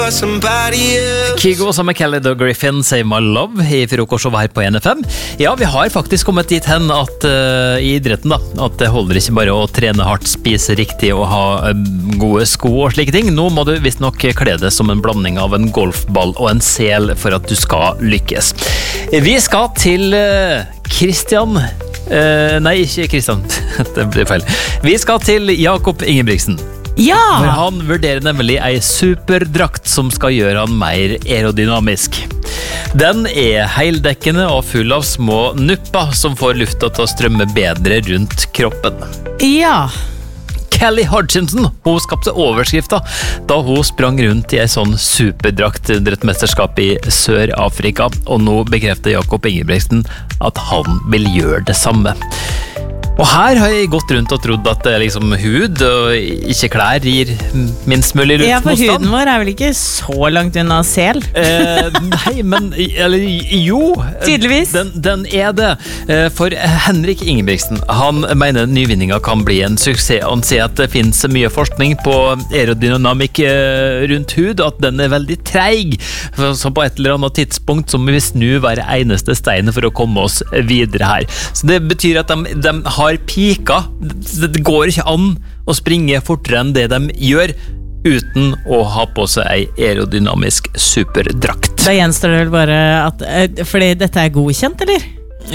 for somebody else. Kygo sammen med Kelly Doug Griffin, Save My Love i frokostshowet her på NFM. Ja, vi har faktisk kommet dit hen at i idretten da, at det holder ikke bare å trene hardt, spise riktig og ha gode sko og slike ting. Nå må du visst nok kle det som en blanding av en golfball og en sel for at du skal lykkes. Vi skal til Christian. Nei, ikke Christian. Det blir feil. Vi skal til Jakob Ingebrigtsen. Ja! For han vurderer nemlig ei superdrakt som skal gjøre han mer aerodynamisk. Den er heildekkende og full av små nupper som får lufta til å strømme bedre rundt kroppen. Ja. Kelly Hodgkinson, hun skapte overskrifta da hun sprang rundt i ei sånn superdrakt under et mesterskap i Sør-Afrika, og nå bekrefter Jakob Ingebrigtsen at han vil gjøre det samme. Og her har jeg gått rundt og trodd at det er liksom hud og ikke klær gir minst mulig luftmotstand. Ja, for huden vår er vel ikke så langt unna sel? Nei, men eller, jo. Tydeligvis. Den er det. For Henrik Ingebrigtsen, han mener nyvinninga kan bli en suksess. Han sier at det finnes mye forskning på aerodynamikk rundt hud, at den er veldig treig. Så på et eller annet tidspunkt så må vi snu hver eneste stein for å komme oss videre her. Så det betyr at de har pika. Det går ikke an å springe fortere enn det de gjør uten å ha på seg ei aerodynamisk superdrakt. Da gjenstår det vel bare at fordi dette er godkjent, eller?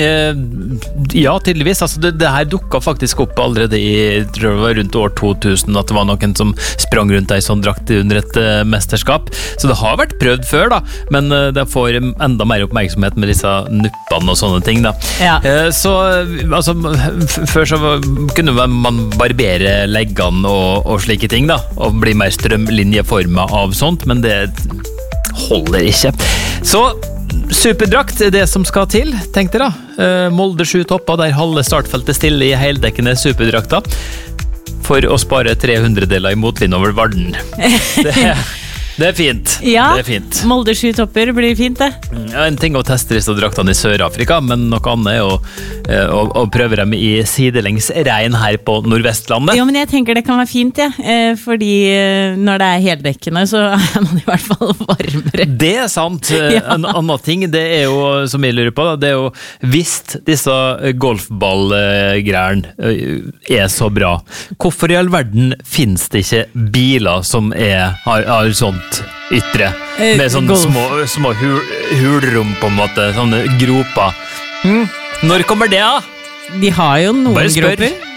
Ja, tydeligvis. Altså, det her dukket faktisk opp allerede i tror det var rundt år 2000 at det var noen som sprang rundt ei sånn drakt under et mesterskap. Så det har vært prøvd før, da, men det får enda mer oppmerksomhet med disse nuppene og sånne ting, da. Ja. Så altså, før så kunne man barbere leggene og slike ting, da, og bli mer strømlinjeformet av sånt, men det holder ikke. Så superdrakt er det som skal til, tenk dere da. Molde 7 topper der halve startfeltet stille i heldekkende superdrakta for å spare 300-deler i motvind over Varden. Det er fint. Ja, det er fint. Molde 7 topper blir fint det. Ja, en ting å teste disse draktene i Sør-Afrika, men noe annet er å prøve dem i sidelengs regn her på Nordvestlandet. Jo, men jeg tenker det kan være fint, ja. Fordi når det er heldekkende, så er man i hvert fall varmere. Det er sant. Ja. En annen ting, det er jo, som jeg lurer på, da, det er jo hvis disse golfballgreiene er så bra, hvorfor i all verden finnes det ikke biler som har sånt ytre, med sånne små hulrom på en måte, sånne groper. Når kommer det da? De har jo noen Bare spør. groper.